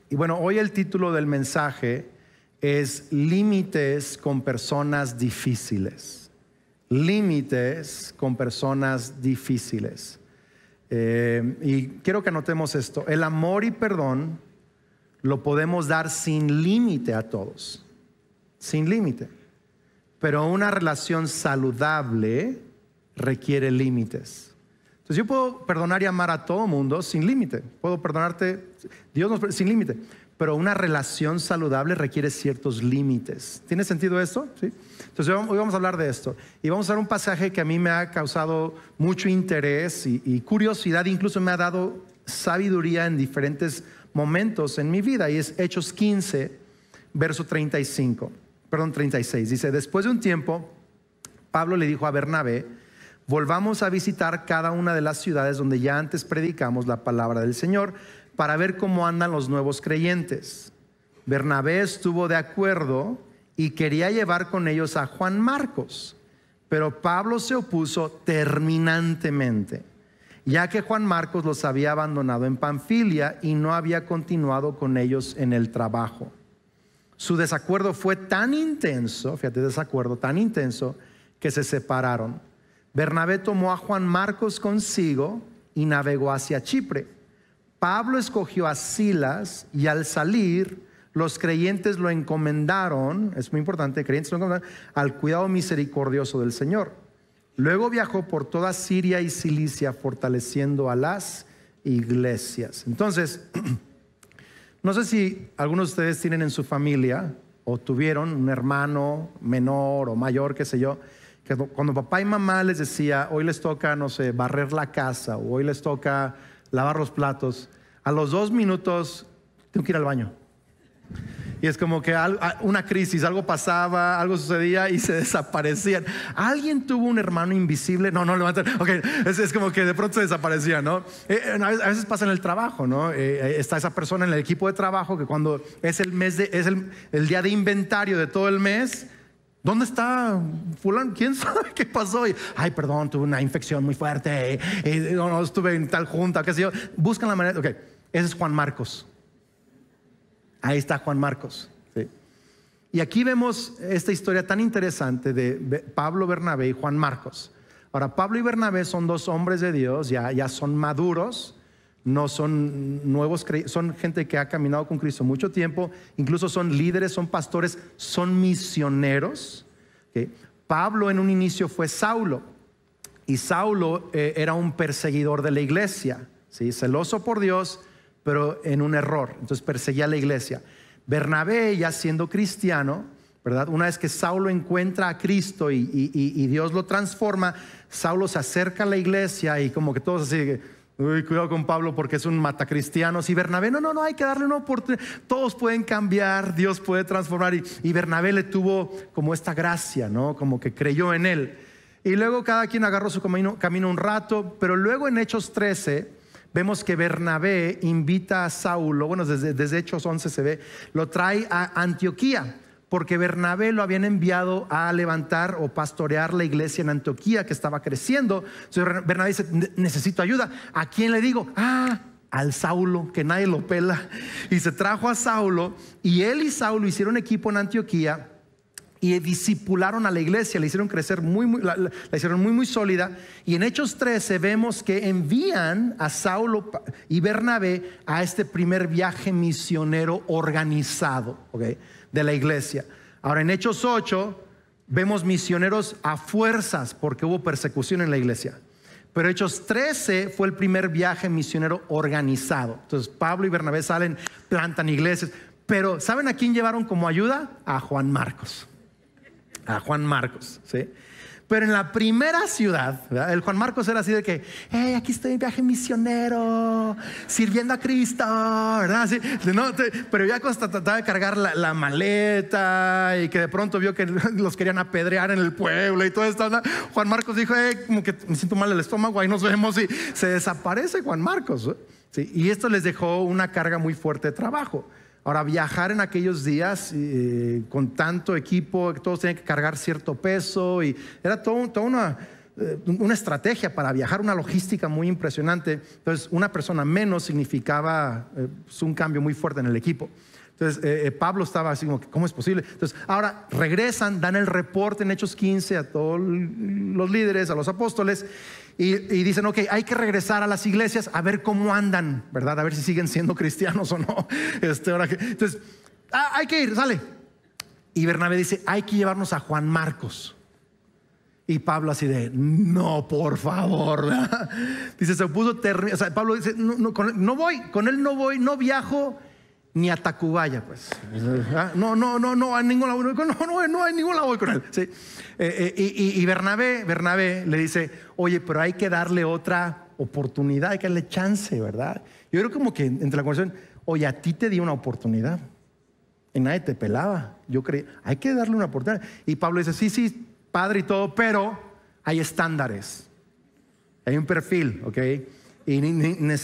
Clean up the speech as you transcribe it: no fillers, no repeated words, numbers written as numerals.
Y bueno, hoy el título del mensaje es Límites con personas difíciles. Límites con personas difíciles. Y quiero que anotemos esto. El amor y perdón lo podemos dar sin límite a todos. Sin límite. Pero una relación saludable requiere límites. Entonces yo puedo perdonar y amar a todo mundo sin límite. Puedo perdonarte, sin límite. Pero una relación saludable requiere ciertos límites. ¿Tiene sentido esto? ¿Sí? Entonces hoy vamos a hablar de esto. Y vamos a ver un pasaje que a mí me ha causado mucho interés y curiosidad. Incluso me ha dado sabiduría en diferentes momentos en mi vida. Y es Hechos 15, verso 36. Dice, después de un tiempo, Pablo le dijo a Bernabé, volvamos a visitar cada una de las ciudades donde ya antes predicamos la palabra del Señor para ver cómo andan los nuevos creyentes. Bernabé estuvo de acuerdo y quería llevar con ellos a Juan Marcos, pero Pablo se opuso terminantemente, ya que Juan Marcos los había abandonado en Panfilia y no había continuado con ellos en el trabajo. Su desacuerdo fue tan intenso, fíjate, tan intenso, que se separaron. Bernabé tomó a Juan Marcos consigo y navegó hacia Chipre. Pablo escogió a Silas y al salir, los creyentes lo encomendaron, es muy importante, al cuidado misericordioso del Señor. Luego viajó por toda Siria y Cilicia, fortaleciendo a las iglesias. Entonces, no sé si algunos de ustedes tienen en su familia o tuvieron un hermano menor o mayor, qué sé yo, que cuando papá y mamá les decía, hoy les toca, no sé, barrer la casa o hoy les toca lavar los platos, a los 2 minutos tengo que ir al baño. Y es como que una crisis, algo pasaba, algo sucedía y se desaparecían. ¿Alguien tuvo un hermano invisible? No levantan. Okay. Es como que de pronto se desaparecía, ¿no? A veces pasa en el trabajo, ¿no? Está esa persona en el equipo de trabajo que cuando es el día de inventario de todo el mes, ¿dónde está fulano? ¿Quién sabe qué pasó? Ay, perdón, tuve una infección muy fuerte. No, estuve en tal junta, qué sé yo. Buscan la manera. Ok, ese es Juan Marcos. Ahí está Juan Marcos. ¿Sí? Y aquí vemos esta historia tan interesante de Pablo, Bernabé y Juan Marcos. Ahora, Pablo y Bernabé son 2 hombres de Dios, ya son maduros. No son nuevos, son gente que ha caminado con Cristo mucho tiempo, incluso son líderes, son pastores, son misioneros. ¿Okay? Pablo en un inicio fue Saulo, y Saulo era un perseguidor de la iglesia, ¿sí? Celoso por Dios, pero en un error, entonces perseguía a la iglesia. Bernabé, ya siendo cristiano, ¿verdad? Una vez que Saulo encuentra a Cristo y Dios lo transforma, Saulo se acerca a la iglesia y como que todos así, uy, cuidado con Pablo porque es un matacristianos. Y Bernabé, no, hay que darle una oportunidad. Todos pueden cambiar, Dios puede transformar. Y Bernabé le tuvo como esta gracia, ¿no? Como que creyó en él. Y luego cada quien agarró su camino un rato. Pero luego en Hechos 13 vemos que Bernabé invita a Saulo, bueno, desde Hechos 11 se ve, lo trae a Antioquía, porque Bernabé lo habían enviado a levantar o pastorear la iglesia en Antioquía que estaba creciendo. Entonces Bernabé dice, necesito ayuda. ¿A quién le digo? Al Saulo, que nadie lo pela. Y se trajo a Saulo, y él y Saulo hicieron equipo en Antioquía y discipularon a la iglesia, la hicieron crecer la hicieron muy sólida. Y en Hechos 13 vemos que envían a Saulo y Bernabé a este primer viaje misionero organizado, ¿okay?, de la iglesia. Ahora en Hechos 8 vemos misioneros a fuerzas porque hubo persecución en la iglesia. Pero Hechos 13 fue el primer viaje misionero organizado. Entonces Pablo y Bernabé salen, plantan iglesias. Pero ¿saben a quién llevaron como ayuda? A Juan Marcos. A Juan Marcos, ¿sí? Pero en la primera ciudad, ¿verdad?, el Juan Marcos era así de que, aquí estoy en viaje misionero, sirviendo a Cristo, ¿verdad? Así, pero ya trataba de cargar la maleta y que de pronto vio que los querían apedrear en el pueblo y todo esto, ¿no? Juan Marcos dijo, como que me siento mal el estómago, ahí nos vemos, y se desaparece Juan Marcos, ¿sí? Y esto les dejó una carga muy fuerte de trabajo. Ahora, viajar en aquellos días con tanto equipo, todos tenían que cargar cierto peso y era toda una estrategia para viajar, una logística muy impresionante. Entonces, una persona menos significaba un cambio muy fuerte en el equipo. Entonces, Pablo estaba así como, ¿cómo es posible? Entonces, ahora regresan, dan el reporte en Hechos 15 a todos los líderes, a los apóstoles, y dicen, ok, hay que regresar a las iglesias a ver cómo andan, ¿verdad? A ver si siguen siendo cristianos o no. Entonces, hay que ir, sale. Y Bernabé dice, hay que llevarnos a Juan Marcos. Y Pablo así de, no, por favor, ¿verdad? Dice, se puso terrible. O sea, Pablo dice, no voy, con él no voy, no viajo ni a Tacubaya, pues. No, a ningún lado, no hay ningún lado voy con él. Sí. Y Bernabé le dice, oye, pero hay que darle otra oportunidad, hay que darle chance, ¿verdad? Yo creo como que entre la conversación, oye, a ti te di una oportunidad y nadie te pelaba. Yo creí, hay que darle una oportunidad. Y Pablo dice, sí, padre y todo, pero hay estándares, hay un perfil, ¿ok? Y